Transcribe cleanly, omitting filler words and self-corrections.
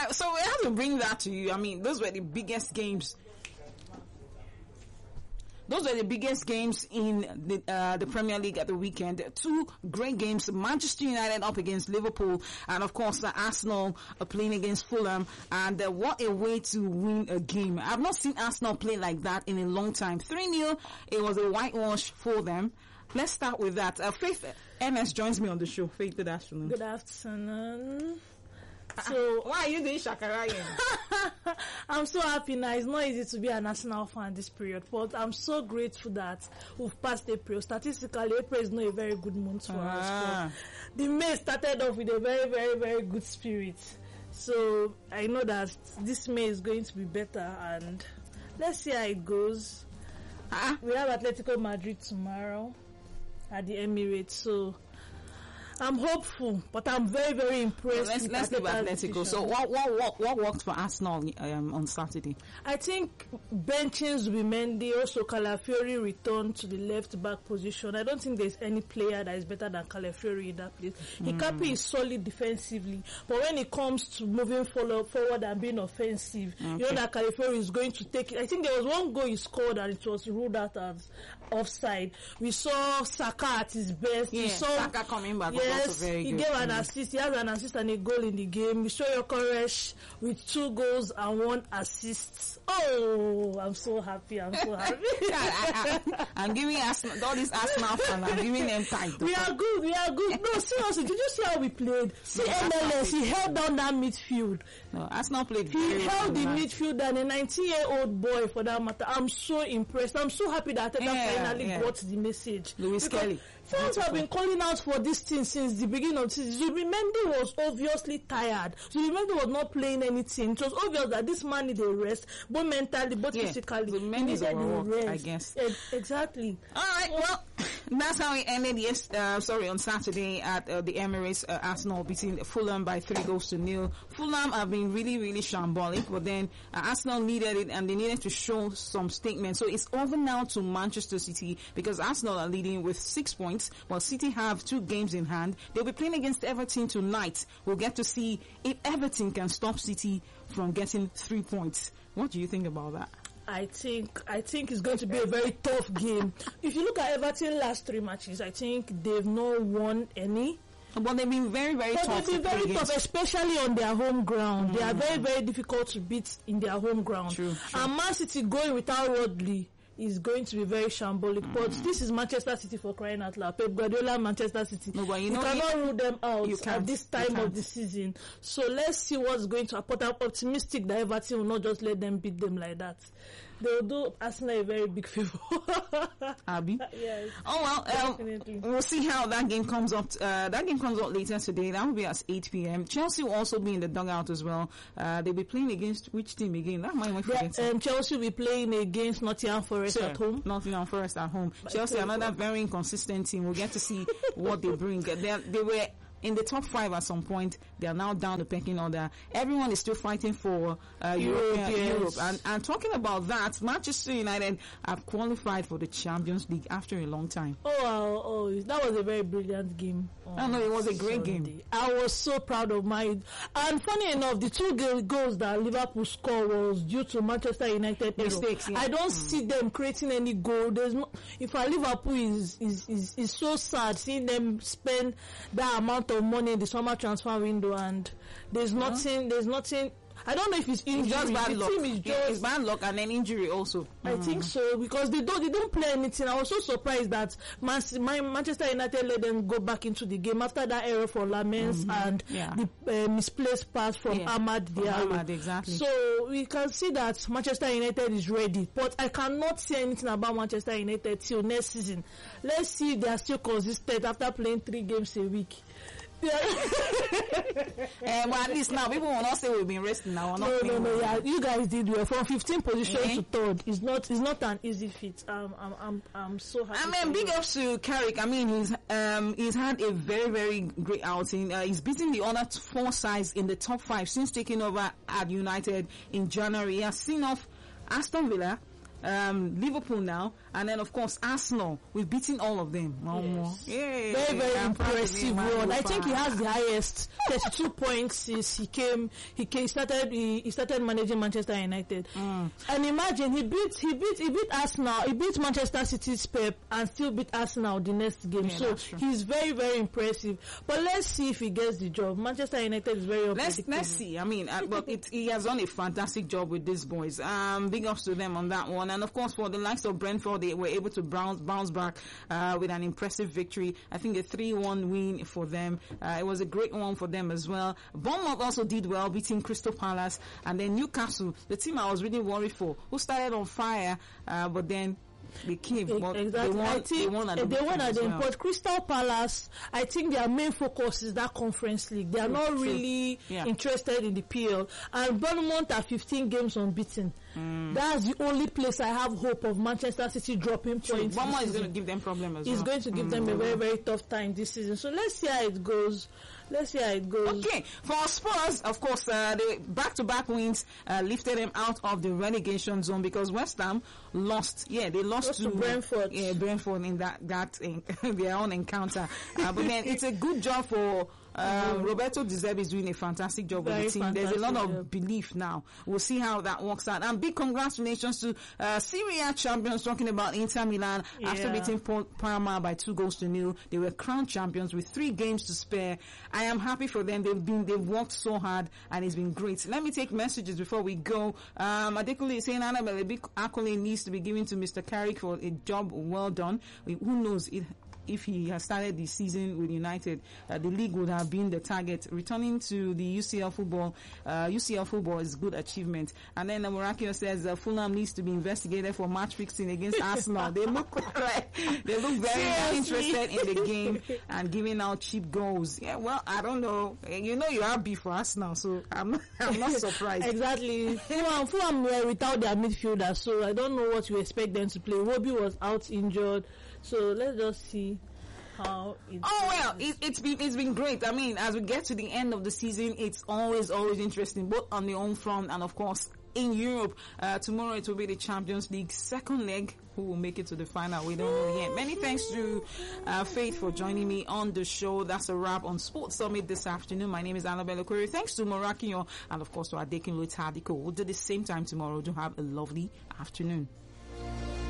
So we have to bring that to you. I mean, those were the biggest games. Those were the biggest games in the Premier League at the weekend. Two great games. Manchester United up against Liverpool, and of course Arsenal playing against Fulham. And what a way to win a game. I've not seen Arsenal play like that in a long time. 3-0. It was a whitewash for them. Let's start with that. Faith MS joins me on the show. Faith, good afternoon. Good afternoon. So why are you doing shakara? I'm so happy now. It's not easy to be an Arsenal fan this period, but I'm so grateful that we've passed April. Statistically, April is not a very good month for us. But the May started off with a very, very, very good spirit. So I know that this May is going to be better, and let's see how it goes. We have Atletico Madrid tomorrow at the Emirates, so I'm hopeful, but I'm very, very impressed. Let's leave Atletico. So what worked for Arsenal on Saturday? I think benching Zubimendi, also Calafiori returned to the left back position. I don't think there's any player that is better than Calafiori in that place. Hikapi is solid defensively, but when it comes to moving forward and being offensive, you know that Calafiori is going to take it. I think there was one goal he scored and it was ruled out as offside. We saw Saka at his best. Yeah, we saw Saka coming back. Yes, he gave an assist. He has an assist and a goal in the game. We saw Yokeresh with 2 goals and 1 assist. Oh, I'm so happy. I'm I'm giving Arsenal, all these Arsenal fans, I'm giving them time. We are good. No, seriously, did you see how we played? See, MLS, he held down that midfield. No, Arsenal played He held the midfield and a 19-year-old boy for that matter. I'm so impressed. I'm so happy that Ateta finally got the message. Louis Kelly. Fans have been calling out for this thing since the beginning of the season. Zubimendi was obviously tired. Zubimendi was not playing anything. It was obvious that this man needed a rest, both mentally, both physically. Zubimendi is overworked, I guess. Exactly. All right, well, that's how it ended on Saturday at the Emirates. Arsenal beating Fulham by 3-0. Fulham have been really, really shambolic, but then Arsenal needed it and they needed to show some statement. So it's over now to Manchester City because Arsenal are leading with 6 points, while City have 2 games in hand. They'll be playing against Everton tonight. We'll get to see if Everton can stop City from getting 3 points. What do you think about that? I think it's going to be a very tough game. If you look at Everton last 3 matches, I think they've not won any. But they've been very, very tough. They've been very tough, especially on their home ground. They are very, very difficult to beat in their home ground. True. And Man City going without Rodri is going to be very shambolic. But this is Manchester City, for crying out loud. Pep Guardiola, Manchester City. No, but you cannot rule them out at this time of the season. So let's see what's going to happen. I'm optimistic that Everton will not just let them beat them like that. They'll do Arsenal a very big favor. Abby? Yes. Oh well, we'll see how that game comes up. That game comes out later today. That will be at 8 p.m. Chelsea will also be in the dugout as well. They'll be playing against which team again? That might forget. Chelsea will be playing against Nottingham Forest at home. Nottingham Forest at home. Chelsea, another very inconsistent team. We'll get to see what they bring. They were in the top 5 at some point. They are now down the pecking order. Everyone is still fighting for Europe. And talking about that, Manchester United have qualified for the Champions League after a long time. Oh, that was a very brilliant game. I know, it was a great game. I was so proud of and funny enough, the 2 goals that Liverpool scored was due to Manchester United mistakes. Yeah. I don't see them creating any goal. There's no. In fact, Liverpool is so sad seeing them spend that amount of money in the summer transfer window and there's nothing. I don't know if it's injury. It's just bad luck. It's bad luck and then injury also. I think so because they don't play anything. I was so surprised that Manchester United let them go back into the game after that error for Lamens and the misplaced pass from Ahmad Diallo. Exactly. So we can see that Manchester United is ready, but I cannot say anything about Manchester United till next season. Let's see if they are still consistent after playing 3 games a week. But at least now people will not say we've been resting now. No. Yeah, you guys did well from 15th position to 3rd. It's not an easy feat. I'm so happy. I mean, big ups to Carrick. I mean, he's had a very, very great outing. He's beaten the other 4 sides in the top 5 since taking over at United in January. He has seen off Aston Villa, Liverpool now, and then of course Arsenal. We've beaten all of them. Yes. Yay. Very, very impressive run. I think he has. has the highest 32 points since he started managing Manchester United. And imagine he beat Arsenal, he beat Manchester City's Pep and still beat Arsenal the next game. Yeah, so he's very, very impressive. But let's see if he gets the job. Manchester United is very unpredictable. Let's see. I mean, but he has done a fantastic job with these boys. Big ups to them on that one. And of course, for the likes of Brentford, they were able to bounce back with an impressive victory. I think a 3-1 win for them. It was a great one for them as well. Bournemouth also did well, beating Crystal Palace. And then Newcastle, the team I was really worried for, who started on fire, but then they came. Exactly. They won at the end. But Crystal Palace, I think their main focus is that Conference League. They are not really interested in the PL. And Bournemouth are 15 games unbeaten. That's the only place I have hope of Manchester City dropping points. Bournemouth is going to give them problems as well. It's going to give them a very, very tough time this season. So let's see how it goes. Okay, for Spurs, of course, the back-to-back wins lifted them out of the relegation zone because West Ham lost. Yeah, they lost to Brentford. Yeah, Brentford in that their own encounter. But then it's a good job for Roberto De Zerbi is doing a fantastic job with the team. There's a lot of belief now. We'll see how that works out. And big congratulations to Serie A champions, talking about Inter Milan. After beating Parma by 2-0, they were crowned champions with 3 games to spare. I am happy for them. They've worked so hard and it's been great. Let me take messages before we go. Adekule is saying, Annabelle, a big accolade needs to be given to Mr. Carrick for a job well done. Who knows if he had started the season with United, the league would have been the target. Returning to the UCL football is good achievement. And then Murakio says Fulham needs to be investigated for match fixing against Arsenal. They look very interested in the game and giving out cheap goals. Yeah, well, I don't know. You have beef for Arsenal, so I'm not surprised. Exactly. Fulham were without their midfielder, so I don't know what you expect them to play. Robbie was out injured. So let's just see how it it's been great. I mean, as we get to the end of the season, it's always interesting, both on the home front and of course in Europe. Tomorrow it will be the Champions League second leg. Who will make it to the final? We don't know yet. Many thanks to Faith for joining me on the show. That's a wrap on Sports Summit this afternoon. My name is Annabelle Okorie. Thanks to Morakinyo and of course to Adekunle Tadiko. We'll do the same time tomorrow. Do have a lovely afternoon.